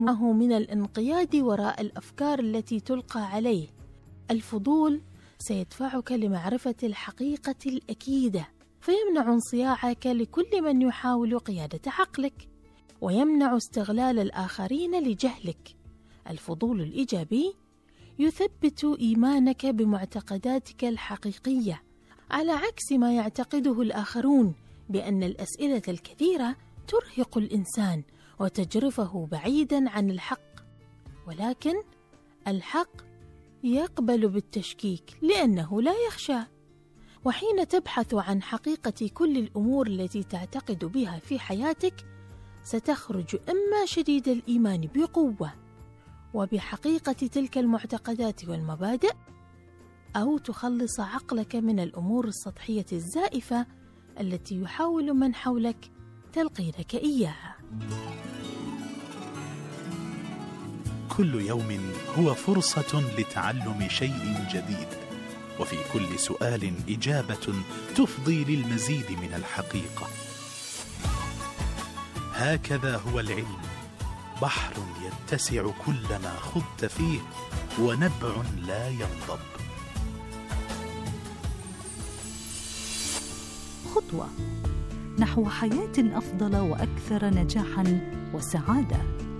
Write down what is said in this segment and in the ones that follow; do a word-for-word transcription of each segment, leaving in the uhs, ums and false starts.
معه من الانقياد وراء الأفكار التي تلقى عليه. الفضول سيدفعك لمعرفة الحقيقة الأكيدة، فيمنع انصياعك لكل من يحاول قيادة عقلك، ويمنع استغلال الآخرين لجهلك. الفضول الإيجابي يثبت إيمانك بمعتقداتك الحقيقية، على عكس ما يعتقده الآخرون بأن الأسئلة الكثيرة ترهق الإنسان وتجرفه بعيداً عن الحق. ولكن الحق يقبل بالتشكيك لأنه لا يخشى. وحين تبحث عن حقيقة كل الأمور التي تعتقد بها في حياتك، ستخرج إما شديد الإيمان بقوة وبحقيقة تلك المعتقدات والمبادئ، أو تخلص عقلك من الأمور السطحية الزائفة التي يحاول من حولك تلقينك إياها. كل يوم هو فرصة لتعلم شيء جديد، وفي كل سؤال إجابة تفضي للمزيد من الحقيقة. هكذا هو العلم، بحر يتسع كلما خضت فيه، ونبع لا ينضب. خطوة نحو حياة أفضل وأكثر نجاحاً وسعادة.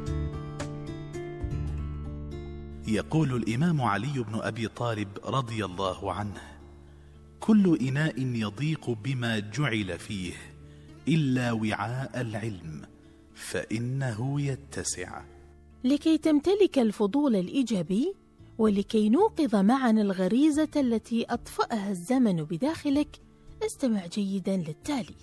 يقول الإمام علي بن أبي طالب رضي الله عنه: كل إناء يضيق بما جعل فيه إلا وعاء العلم، فإنه يتسع. لكي تمتلك الفضول الإيجابي، ولكي نوقظ معا الغريزة التي أطفأها الزمن بداخلك، استمع جيدا للتالي.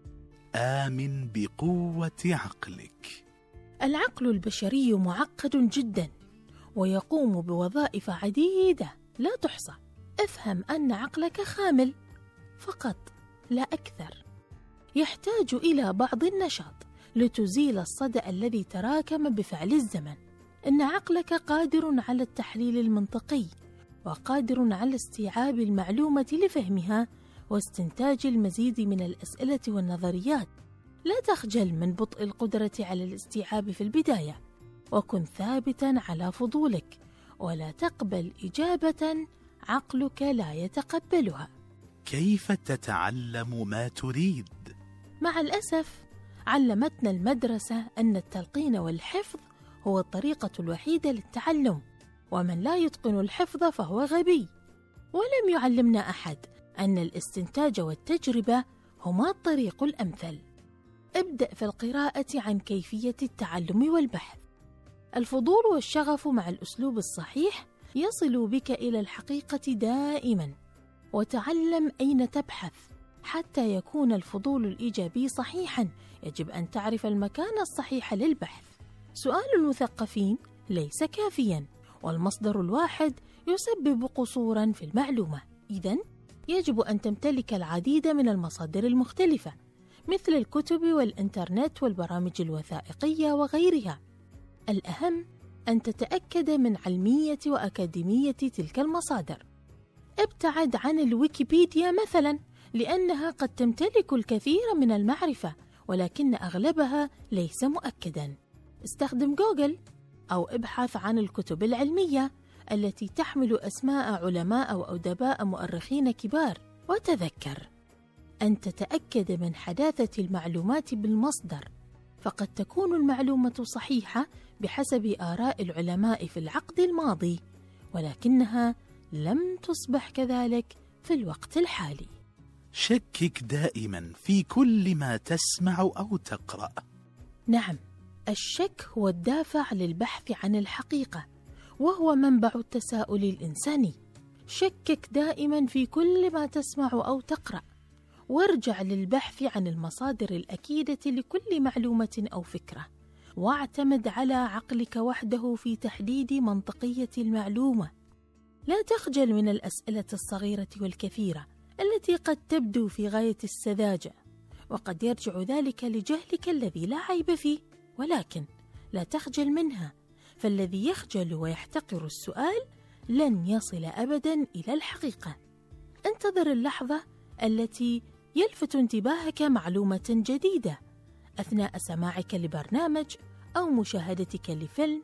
آمن بقوة عقلك. العقل البشري معقد جدا، ويقوم بوظائف عديدة لا تحصى. افهم أن عقلك خامل فقط لا أكثر، يحتاج إلى بعض النشاط لتزيل الصدأ الذي تراكم بفعل الزمن. إن عقلك قادر على التحليل المنطقي، وقادر على استيعاب المعلومة لفهمها واستنتاج المزيد من الأسئلة والنظريات. لا تخجل من بطء القدرة على الاستيعاب في البداية، وكن ثابتا على فضولك، ولا تقبل إجابة عقلك لا يتقبلها. كيف تتعلم ما تريد؟ مع الأسف علمتنا المدرسة أن التلقين والحفظ هو الطريقة الوحيدة للتعلم، ومن لا يتقن الحفظ فهو غبي. ولم يعلمنا أحد أن الاستنتاج والتجربة هما الطريق الأمثل. ابدأ في القراءة عن كيفية التعلم والبحث. الفضول والشغف مع الأسلوب الصحيح يصل بك إلى الحقيقة دائما. وتعلم أين تبحث. حتى يكون الفضول الإيجابي صحيحا، يجب أن تعرف المكان الصحيح للبحث. سؤال المثقفين ليس كافيا، والمصدر الواحد يسبب قصورا في المعلومة. إذن يجب أن تمتلك العديد من المصادر المختلفة، مثل الكتب والإنترنت والبرامج الوثائقية وغيرها. الأهم أن تتأكد من علمية وأكاديمية تلك المصادر. ابتعد عن الويكيبيديا مثلا، لأنها قد تمتلك الكثير من المعرفة، ولكن أغلبها ليس مؤكدا. استخدم جوجل، أو ابحث عن الكتب العلمية التي تحمل أسماء علماء وأدباء مؤرخين كبار. وتذكر أن تتأكد من حداثة المعلومات بالمصدر، فقد تكون المعلومة صحيحة بحسب آراء العلماء في العقد الماضي، ولكنها لم تصبح كذلك في الوقت الحالي. شكك دائما في كل ما تسمع أو تقرأ. نعم، الشك هو الدافع للبحث عن الحقيقة، وهو منبع التساؤل الإنساني. شكك دائما في كل ما تسمع أو تقرأ، وارجع للبحث عن المصادر الأكيدة لكل معلومة أو فكرة، واعتمد على عقلك وحده في تحديد منطقية المعلومة. لا تخجل من الأسئلة الصغيرة والكثيرة التي قد تبدو في غاية السذاجة، وقد يرجع ذلك لجهلك الذي لا عيب فيه، ولكن لا تخجل منها، فالذي يخجل ويحتقر السؤال لن يصل أبدا إلى الحقيقة. انتظر اللحظة التي يلفت انتباهك معلومة جديدة أثناء سماعك لبرنامج أو مشاهدتك لفيلم